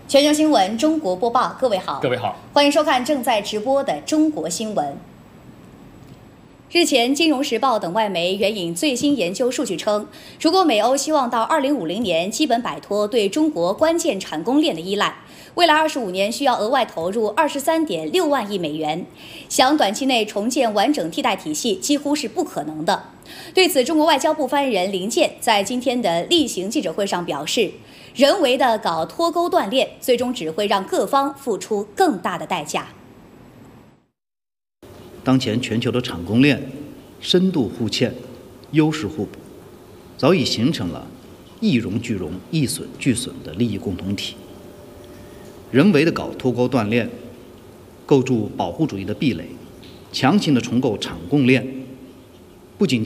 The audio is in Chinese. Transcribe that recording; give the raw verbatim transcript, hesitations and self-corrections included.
全球新闻中国播报，各位好， 各位好， 欢迎收看正在直播的中国新闻。日前，《金融时报》等外媒援引最新研究数据称，如果美欧希望到二零五零年基本摆脱对中国关键产供链的依赖，未来二十五年需要额外投入二十三点六万亿美元，想短期内重建完整替代体系几乎是不可能的。对此，中国外交部发言人林健在今天的例行记者会上表示，人为的搞脱钩断链，最终只会让各方付出更大的代价。 当前全球的产供链深度互嵌、优势互补，早已形成了一荣俱荣、一损俱损的利益共同体。人为的搞脱钩断链，构筑保护主义的壁垒，强行的重构产供链，不仅